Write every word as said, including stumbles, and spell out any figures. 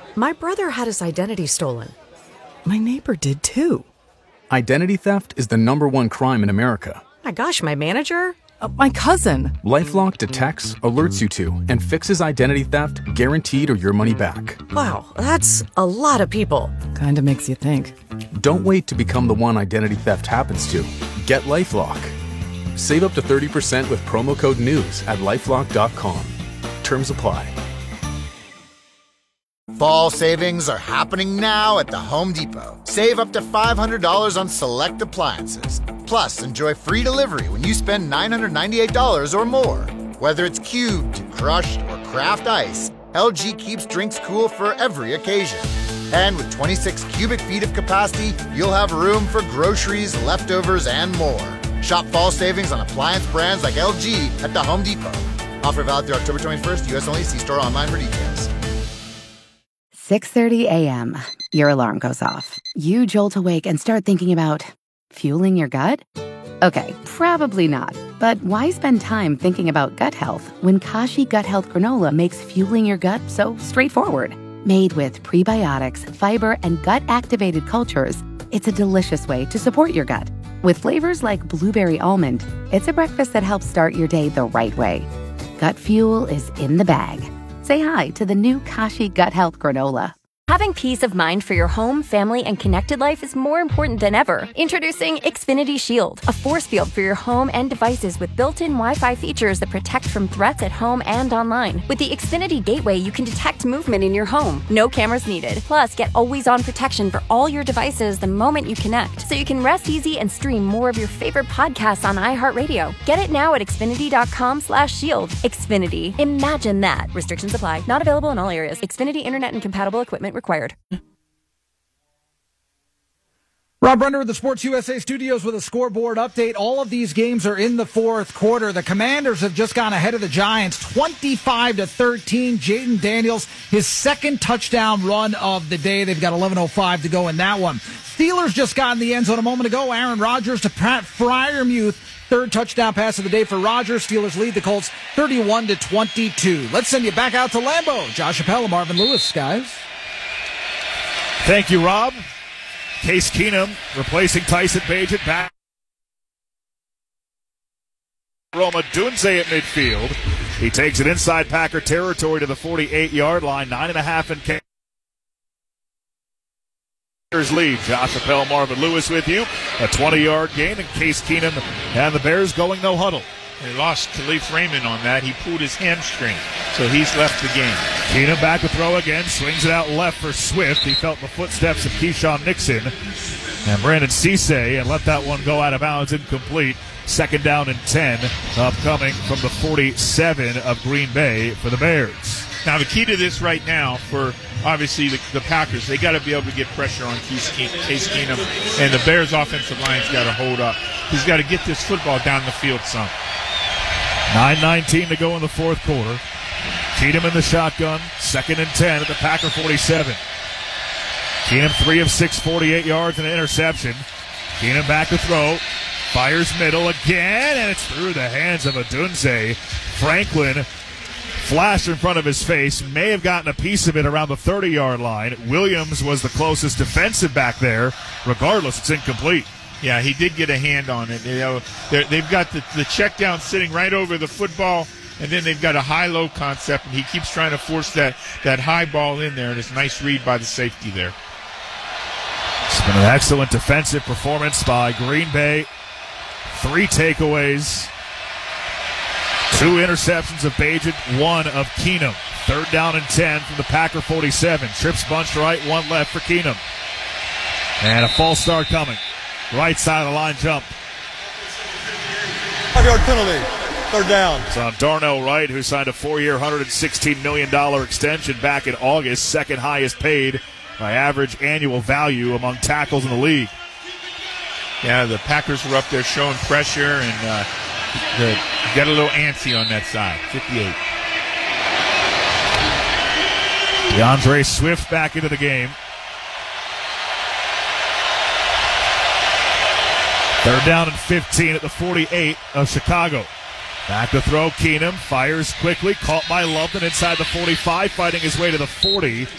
My brother had his identity stolen. My neighbor did too. Identity theft is the number one crime in America. My gosh, my manager? Uh, my cousin. LifeLock detects, alerts you to, and fixes identity theft guaranteed or your money back. Wow, that's a lot of people. Kinda makes you think. Don't wait to become the one identity theft happens to. Get LifeLock. Save up to thirty percent with promo code NEWS at lifelock dot com. Terms apply. Fall savings are happening now at the Home Depot. Save up to five hundred dollars on select appliances. Plus, enjoy free delivery when you spend nine hundred ninety-eight dollars or more. Whether it's cubed, crushed, or craft ice, L G keeps drinks cool for every occasion. And with twenty-six cubic feet of capacity, you'll have room for groceries, leftovers, and more. Shop fall savings on appliance brands like L G at the Home Depot. Offer valid through October twenty-first, U S only. See store online for details. six thirty a.m. Your alarm goes off. You jolt awake and start thinking about fueling your gut? Okay, probably not. But why spend time thinking about gut health when Kashi Gut Health Granola makes fueling your gut so straightforward? Made with prebiotics, fiber, and gut-activated cultures, it's a delicious way to support your gut. With flavors like blueberry almond, it's a breakfast that helps start your day the right way. Gut fuel is in the bag. Say hi to the new Kashi Gut Health Granola. Having peace of mind for your home, family, and connected life is more important than ever. Introducing Xfinity Shield, a force field for your home and devices with built-in Wi-Fi features that protect from threats at home and online. With the Xfinity Gateway, you can detect movement in your home. No cameras needed. Plus, get always-on protection for all your devices the moment you connect, so you can rest easy and stream more of your favorite podcasts on iHeartRadio. Get it now at Xfinity.com slash shield. Xfinity. Imagine that. Restrictions apply. Not available in all areas. Xfinity Internet and compatible equipment required. Rob Brenner with the Sports U S A Studios with a scoreboard update. All of these games are in the fourth quarter. The Commanders have just gone ahead of the Giants, twenty-five to thirteen. Jaden Daniels, his second touchdown run of the day. They've got eleven oh five to go in that one. Steelers just got in the end zone a moment ago. Aaron Rodgers to Pat Freiermuth. Third touchdown pass of the day for Rodgers. Steelers lead the Colts thirty-one to twenty-two. Let's send you back out to Lambeau. Josh Appel and Marvin Lewis, guys. Thank you, Rob. Case Keenum replacing Tyson Bagent back. Roma Dunze at midfield. He takes it inside Packer territory to the forty-eight-yard line. Nine and a half in Bears lead. Josh Appel, Marvin Lewis with you. A twenty-yard gain, and Case Keenum and the Bears going no huddle. They lost Khalif Raymond on that. He pulled his hamstring, so he's left the game. Keenum back to throw again. Swings it out left for Swift. He felt the footsteps of Keyshawn Nixon and Brandon Cisse and let that one go out of bounds, incomplete. Second down and ten, upcoming from the forty-seven of Green Bay for the Bears. Now, the key to this right now for, obviously, the, the Packers, they got to be able to get pressure on Case Keenum, and the Bears' offensive line's got to hold up. He's got to get this football down the field some. nine nineteen to go in the fourth quarter. Keenum in the shotgun, second and ten at the Packer forty-seven. Keenum three of six, forty-eight yards and an interception. Keenum back to throw, fires middle again, and it's through the hands of Odunze. Franklin flashed in front of his face, may have gotten a piece of it around the thirty-yard line. Williams was the closest defensive back there. Regardless, it's incomplete. Yeah, he did get a hand on it. You know, they've got the, the check down sitting right over the football, and then they've got a high-low concept, and he keeps trying to force that, that high ball in there, and it's a nice read by the safety there. It's been an excellent defensive performance by Green Bay. Three takeaways, two interceptions of Bagent, one of Keenum. Third down and ten from the Packer forty-seven. Trips bunched right, one left for Keenum. And a false start coming. Right side of the line jump. Five-yard penalty. Third down. It's on Darnell Wright, who signed a four-year, one hundred sixteen million dollars extension back in August, second highest paid by average annual value among tackles in the league. Yeah, the Packers were up there showing pressure, and uh, the, got a little antsy on that side. fifty-eight. DeAndre Swift back into the game. Third down and fifteen at the forty-eight of Chicago. Back to throw, Keenum fires quickly, caught by Lupton inside the forty-five, fighting his way to the forty.